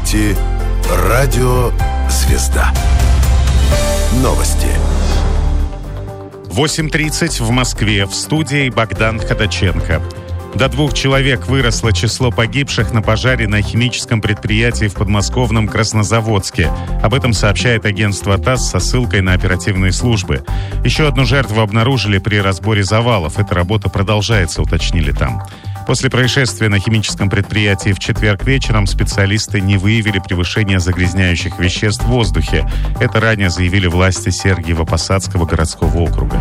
слушаете «Радио Звезда». Новости. 8:30 в Москве. В студии Богдан Ходаченко. До 2 человек выросло число погибших на пожаре на химическом предприятии в подмосковном Краснозаводске. Об этом сообщает агентство ТАСС со ссылкой на оперативные службы. Еще одну жертву обнаружили при разборе завалов. Эта работа продолжается, уточнили там. После происшествия на химическом предприятии в четверг вечером специалисты не выявили превышения загрязняющих веществ в воздухе. Это ранее заявили власти Сергиево-Посадского городского округа.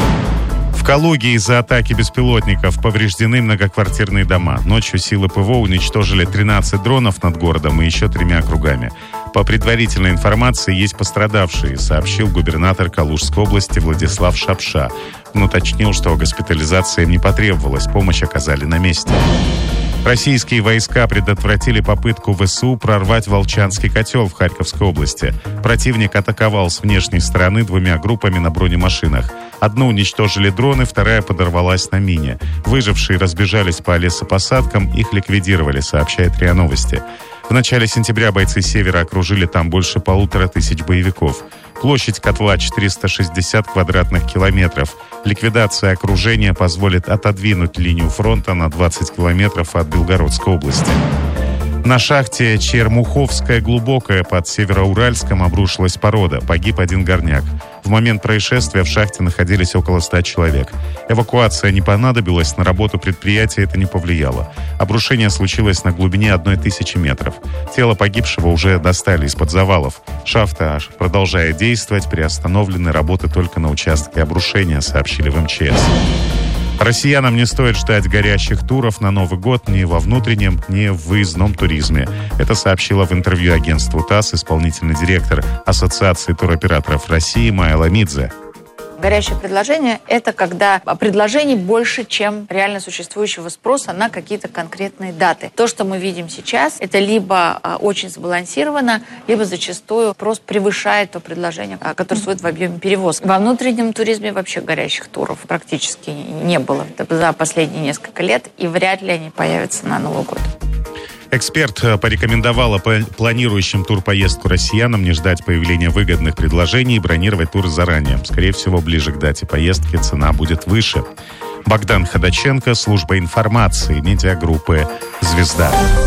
В Калуге из-за атаки беспилотников повреждены многоквартирные дома. Ночью силы ПВО уничтожили 13 дронов над городом и еще 3 округами. По предварительной информации, есть пострадавшие, сообщил губернатор Калужской области Владислав Шапша. Он уточнил, что госпитализация им не потребовалась, помощь оказали на месте. Российские войска предотвратили попытку ВСУ прорвать Волчанский котел в Харьковской области. Противник атаковал с внешней стороны 2 группами на бронемашинах. Одну уничтожили дроны, вторая подорвалась на мине. Выжившие разбежались по лесопосадкам, их ликвидировали, сообщает РИА Новости. В начале сентября бойцы Севера окружили там больше 1500 боевиков. Площадь котла 460 квадратных километров. Ликвидация окружения позволит отодвинуть линию фронта на 20 километров от Белгородской области. На шахте Чермуховская глубокая под Североуральском обрушилась порода. Погиб 1 горняк. В момент происшествия в шахте находились около 100 человек. Эвакуация не понадобилась, на работу предприятия это не повлияло. Обрушение случилось на глубине 1000 метров. Тело погибшего уже достали из-под завалов. Шахта продолжает действовать, приостановлены работы только на участке обрушения, сообщили в МЧС. Россиянам не стоит ждать горящих туров на Новый год ни во внутреннем, ни в выездном туризме. Это сообщила в интервью агентству ТАСС исполнительный директор Ассоциации туроператоров России Майя Ламидзе. Горящее предложение – это когда предложений больше, чем реально существующего спроса на какие-то конкретные даты. То, что мы видим сейчас, это либо очень сбалансировано, либо зачастую спрос превышает то предложение, которое существует в объеме перевозки. Во внутреннем туризме вообще горящих туров практически не было за последние несколько лет, и вряд ли они появятся на Новый год. Эксперт порекомендовала планирующим турпоездку россиянам не ждать появления выгодных предложений и бронировать тур заранее. Скорее всего, ближе к дате поездки цена будет выше. Богдан Ходаченко, служба информации, медиагруппы «Звезда».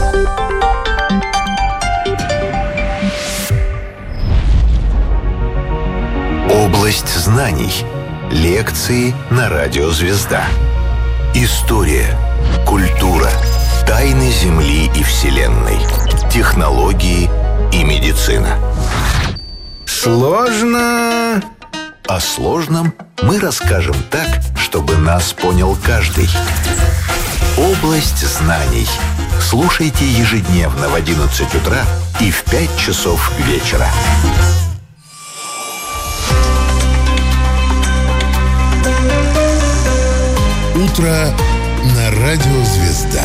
Область знаний. Лекции на радио «Звезда». История, культура, тайны Земли и Вселенной, технологии и медицина. Сложно. О сложном мы расскажем так, чтобы нас понял каждый. Область знаний. Слушайте ежедневно в 11 утра и в 5 часов вечера. Утро на радио «Звезда».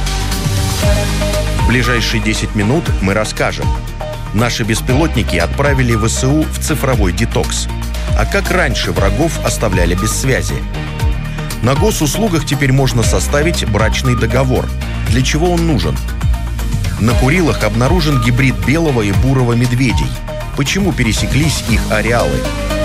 В ближайшие 10 минут мы расскажем. Наши беспилотники отправили ВСУ в цифровой детокс. А как раньше врагов оставляли без связи? На госуслугах теперь можно составить брачный договор. Для чего он нужен? На Курилах обнаружен гибрид белого и бурого медведей. Почему пересеклись их ареалы?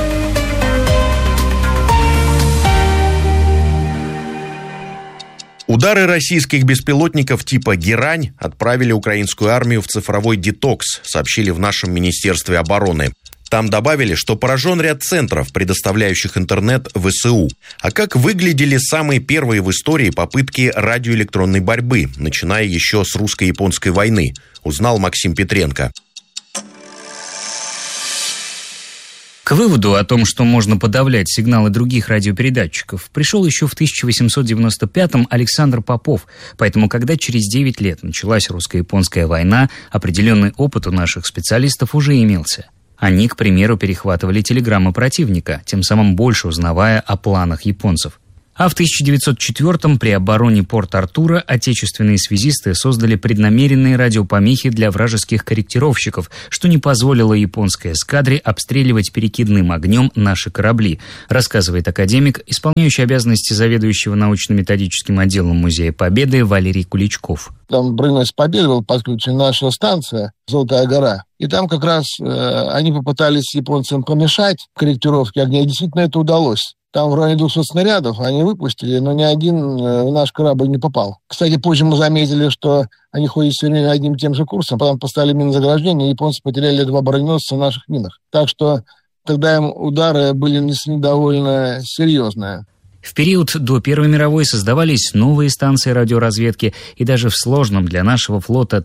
Удары российских беспилотников типа «Герань» отправили украинскую армию в цифровой детокс, сообщили в нашем Министерстве обороны. Там добавили, что поражен ряд центров, предоставляющих интернет ВСУ. А как выглядели самые первые в истории попытки радиоэлектронной борьбы, начиная еще с русско-японской войны, узнал Максим Петренко. К выводу о том, что можно подавлять сигналы других радиопередатчиков, пришел еще в 1895-м Александр Попов. Поэтому, когда через 9 лет началась русско-японская война, определенный опыт у наших специалистов уже имелся. Они, к примеру, перехватывали телеграммы противника, тем самым больше узнавая о планах японцев. А в 1904-м при обороне Порт-Артура отечественные связисты создали преднамеренные радиопомехи для вражеских корректировщиков, что не позволило японской эскадре обстреливать перекидным огнем наши корабли, рассказывает академик, исполняющий обязанности заведующего научно-методическим отделом Музея Победы Валерий Куличков. Там броненосец Победы был подключен наша станция «Золотая гора». И там как раз они попытались японцам помешать корректировке огня, и действительно это удалось. Там в районе 200 снарядов они выпустили, но ни один в наш корабль не попал. Кстати, позже мы заметили, что они ходят все время одним и тем же курсом, потом поставили минозаграждение, и японцы потеряли 2 броненосца в наших минах. Так что тогда им удары были нанесены довольно серьезные. В период до Первой мировой создавались новые станции радиоразведки, и даже в сложном для нашего флота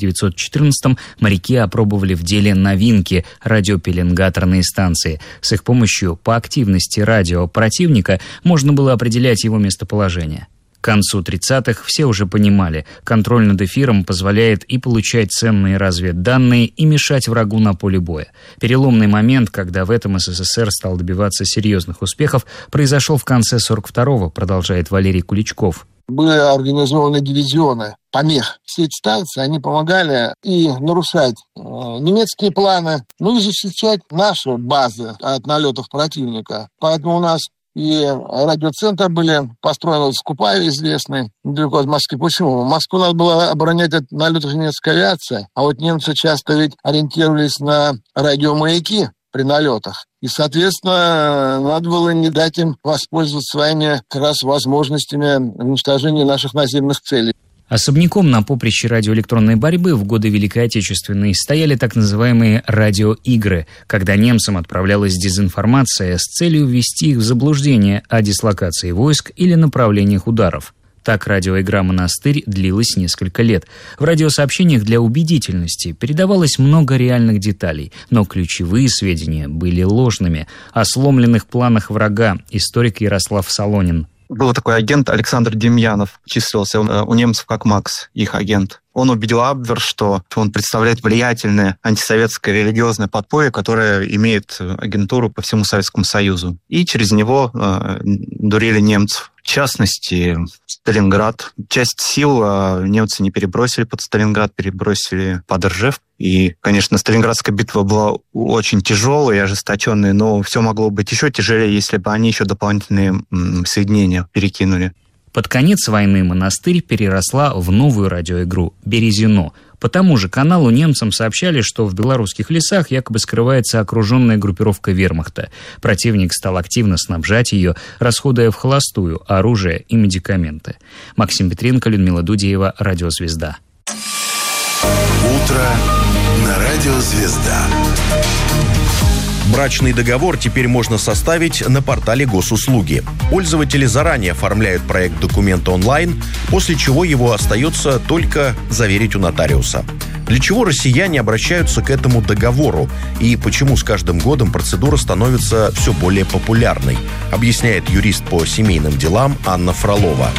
1914-м моряки опробовали в деле новинки – радиопеленгаторные станции. С их помощью по активности радио противника можно было определять его местоположение. К концу 30-х все уже понимали, контроль над эфиром позволяет и получать ценные разведданные, и мешать врагу на поле боя. Переломный момент, когда в этом СССР стал добиваться серьезных успехов, произошел в конце 42-го, продолжает Валерий Куличков. Были организованы дивизионы помех. Все эти станции, они помогали и нарушать немецкие планы, и защищать наши базы от налетов противника. Поэтому у нас и радиоцентры были построены в Скупаве, известный, недалеко от Москвы. Почему? Москву надо было оборонять от налетов немецкой авиации, а вот немцы часто ведь ориентировались на радиомаяки при налетах. И, соответственно, надо было не дать им воспользоваться своими как раз возможностями уничтожения наших наземных целей. Особняком на поприще радиоэлектронной борьбы в годы Великой Отечественной стояли так называемые радиоигры, когда немцам отправлялась дезинформация с целью ввести их в заблуждение о дислокации войск или направлениях ударов. Так радиоигра «Монастырь» длилась несколько лет. В радиосообщениях для убедительности передавалось много реальных деталей, но ключевые сведения были ложными. О сломленных планах врага историк Ярослав Солонин. Был такой агент Александр Демьянов, числился у немцев как Макс, их агент. Он убедил Абвер, что он представляет влиятельное антисоветское религиозное подполье, которое имеет агентуру по всему Советскому Союзу. И через него дурили немцев. В частности, Сталинград. Часть сил немцы не перебросили под Сталинград, перебросили под Ржев. И, конечно, Сталинградская битва была очень тяжелой и ожесточенной, но все могло быть еще тяжелее, если бы они еще дополнительные соединения перекинули. Под конец войны «Монастырь» переросла в новую радиоигру «Березино». По тому же каналу немцам сообщали, что в белорусских лесах якобы скрывается окруженная группировка вермахта. Противник стал активно снабжать ее, расходуя вхолостую оружие и медикаменты. Максим Петренко, Людмила Дудеева, «Радиозвезда». Утро на «Радиозвезда». Брачный договор теперь можно составить на портале Госуслуги. Пользователи заранее оформляют проект документа онлайн, после чего его остается только заверить у нотариуса. Для чего россияне обращаются к этому договору и почему с каждым годом процедура становится все более популярной, объясняет юрист по семейным делам Анна Фролова.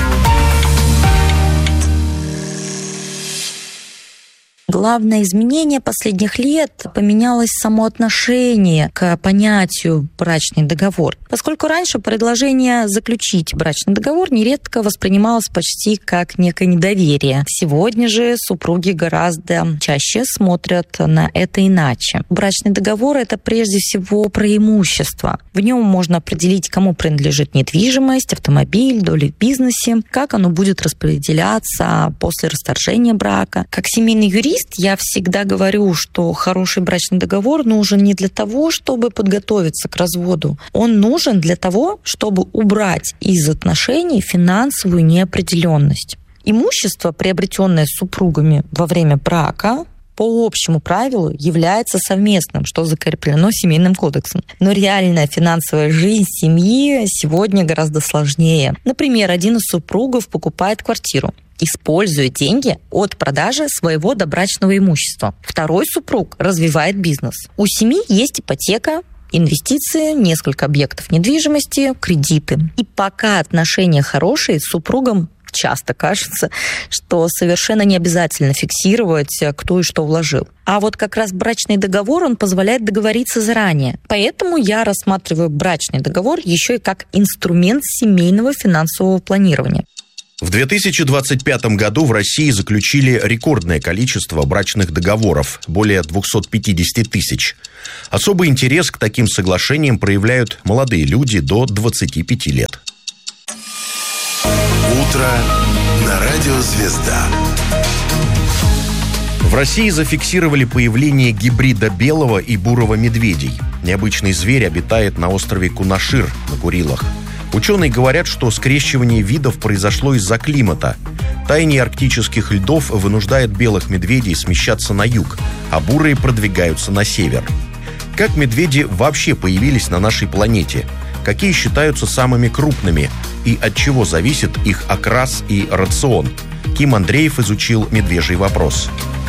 Главное изменение последних лет — поменялось само отношение к понятию «брачный договор». Поскольку раньше предложение заключить брачный договор нередко воспринималось почти как некое недоверие. Сегодня же супруги гораздо чаще смотрят на это иначе. Брачный договор — это прежде всего про имущество. В нем можно определить, кому принадлежит недвижимость, автомобиль, доля в бизнесе, как оно будет распределяться после расторжения брака. Как семейный юрист я всегда говорю, что хороший брачный договор нужен не для того, чтобы подготовиться к разводу. Он нужен для того, чтобы убрать из отношений финансовую неопределенность. Имущество, приобретенное супругами во время брака, по общему правилу является совместным, что закреплено Семейным кодексом. Но реальная финансовая жизнь семьи сегодня гораздо сложнее. Например, один из супругов покупает квартиру, используя деньги от продажи своего добрачного имущества. Второй супруг развивает бизнес. У семьи есть ипотека, инвестиции, несколько объектов недвижимости, кредиты. И пока отношения хорошие, супругам часто кажется, что совершенно не обязательно фиксировать, кто и что вложил. А вот как раз брачный договор, он позволяет договориться заранее. Поэтому я рассматриваю брачный договор еще и как инструмент семейного финансового планирования. В 2025 году в России заключили рекордное количество брачных договоров – более 250 тысяч. Особый интерес к таким соглашениям проявляют молодые люди до 25 лет. Утро на радио «Звезда». В России зафиксировали появление гибрида белого и бурого медведей. Необычный зверь обитает на острове Кунашир на Курилах. Ученые говорят, что скрещивание видов произошло из-за климата. Таяние арктических льдов вынуждает белых медведей смещаться на юг, а бурые продвигаются на север. Как медведи вообще появились на нашей планете? Какие считаются самыми крупными? И от чего зависит их окрас и рацион? Ким Андреев изучил медвежий вопрос.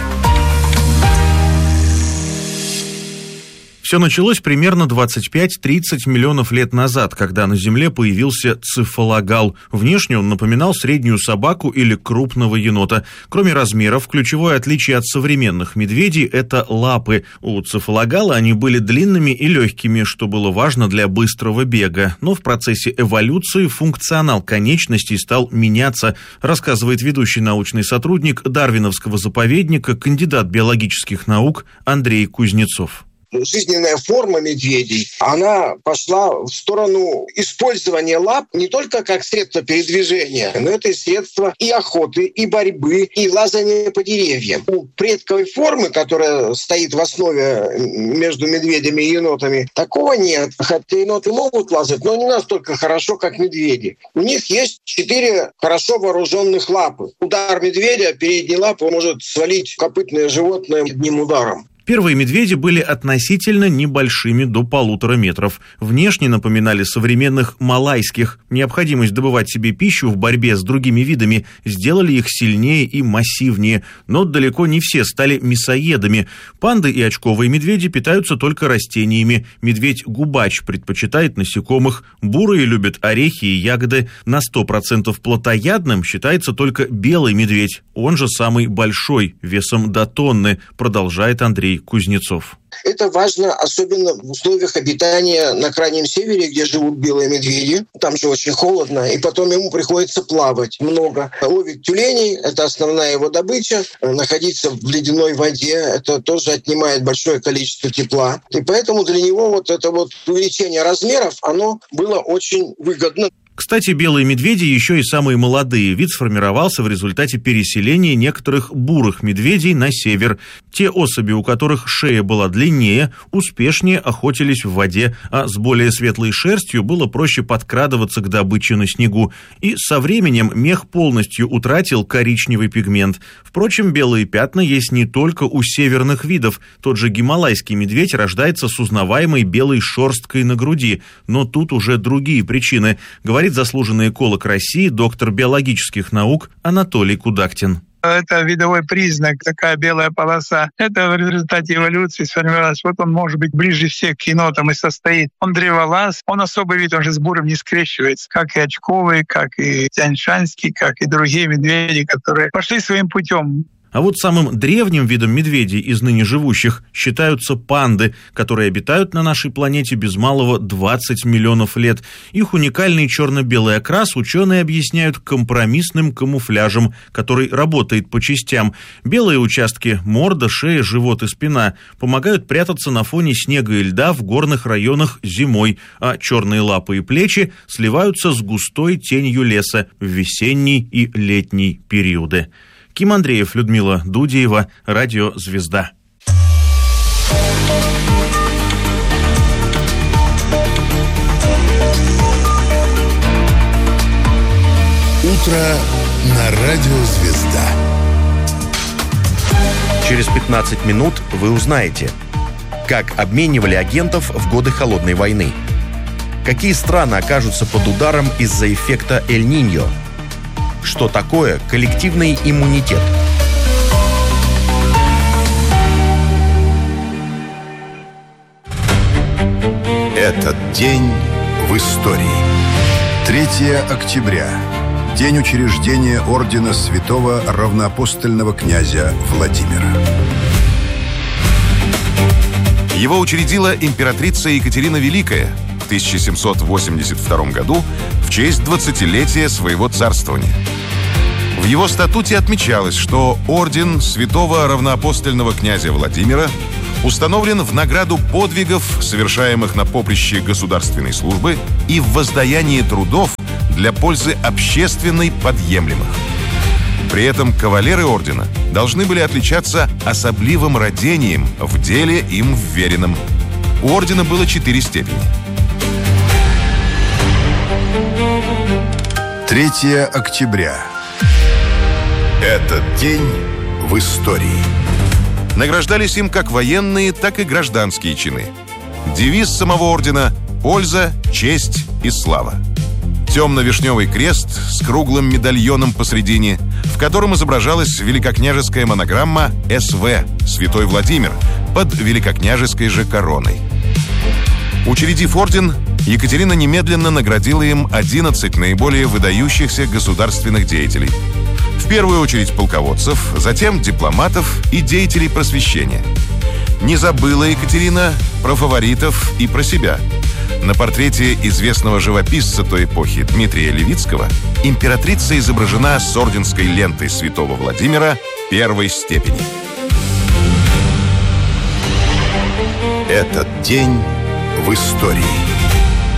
Все началось примерно 25-30 миллионов лет назад, когда на Земле появился цефалогал. Внешне он напоминал среднюю собаку или крупного енота. Кроме размеров, ключевое отличие от современных медведей – это лапы. У цефалогала они были длинными и легкими, что было важно для быстрого бега. Но в процессе эволюции функционал конечностей стал меняться, рассказывает ведущий научный сотрудник Дарвиновского заповедника, кандидат биологических наук Андрей Кузнецов. Жизненная форма медведей, она пошла в сторону использования лап не только как средство передвижения, но это и средство и охоты, и борьбы, и лазания по деревьям. У предковой формы, которая стоит в основе между медведями и енотами, такого нет. Хотя еноты могут лазать, но не настолько хорошо, как медведи. У них есть 4 хорошо вооруженных лапы. Удар медведя, передней лапы может свалить копытное животное одним ударом. Первые медведи были относительно небольшими, до 1,5 метров. Внешне напоминали современных малайских. Необходимость добывать себе пищу в борьбе с другими видами сделали их сильнее и массивнее. Но далеко не все стали мясоедами. Панды и очковые медведи питаются только растениями. Медведь-губач предпочитает насекомых. Бурые любят орехи и ягоды. На 100% плотоядным считается только белый медведь. Он же самый большой, весом до тонны, продолжает Андрей Кузнецов. Это важно, особенно в условиях обитания на крайнем севере, где живут белые медведи. Там же очень холодно, и потом ему приходится плавать много. Ловит тюленей, это основная его добыча. Находиться в ледяной воде, это тоже отнимает большое количество тепла. И поэтому для него вот это вот увеличение размеров, оно было очень выгодно. Кстати, белые медведи еще и самые молодые. Вид сформировался в результате переселения некоторых бурых медведей на север. Те особи, у которых шея была длиннее, успешнее охотились в воде, а с более светлой шерстью было проще подкрадываться к добыче на снегу. И со временем мех полностью утратил коричневый пигмент. Впрочем, белые пятна есть не только у северных видов. Тот же гималайский медведь рождается с узнаваемой белой шерсткой на груди. Но тут уже другие причины, говорит заслуженный эколог России, доктор биологических наук Анатолий Кудактин. Это видовой признак, такая белая полоса. Это в результате эволюции сформировалось. Вот он может быть ближе всех к енотам и состоит. Он древолаз, он особый вид, он же с бурым не скрещивается. Как и очковый, как и тяньшанский, как и другие медведи, которые пошли своим путем. А вот самым древним видом медведей из ныне живущих считаются панды, которые обитают на нашей планете без малого 20 миллионов лет. Их уникальный черно-белый окрас ученые объясняют компромиссным камуфляжем, который работает по частям. Белые участки – морда, шея, живот и спина – помогают прятаться на фоне снега и льда в горных районах зимой, а черные лапы и плечи сливаются с густой тенью леса в весенний и летний периоды. Ким Андреев, Людмила Дудеева, Радио «Звезда». Утро на радио «Звезда». Через 15 минут вы узнаете, как обменивали агентов в годы Холодной войны, какие страны окажутся под ударом из-за эффекта Эль-Ниньо, что такое коллективный иммунитет. Этот день в истории. 3 октября День учреждения ордена святого равноапостольного князя Владимира. Его учредила императрица Екатерина Великая в 1782 году в честь 20-летия своего царствования. В его статуте отмечалось, что орден святого равноапостольного князя Владимира установлен в награду подвигов, совершаемых на поприще государственной службы и в воздаянии трудов для пользы общественной подъемлемых. При этом кавалеры ордена должны были отличаться особливым радением в деле им вверенном. У ордена было 4 степени. 3 октября. Этот день в истории. Награждались им как военные, так и гражданские чины. Девиз самого ордена – польза, честь и слава. Темно-вишневый крест с круглым медальоном посредине, в котором изображалась великокняжеская монограмма «СВ» «Святой Владимир» под великокняжеской же короной. Учредив орден, Екатерина немедленно наградила им 11 наиболее выдающихся государственных деятелей. В первую очередь полководцев, затем дипломатов и деятелей просвещения. Не забыла Екатерина про фаворитов и про себя. На портрете известного живописца той эпохи Дмитрия Левицкого императрица изображена с орденской лентой святого Владимира 1 степени. Этот день в истории.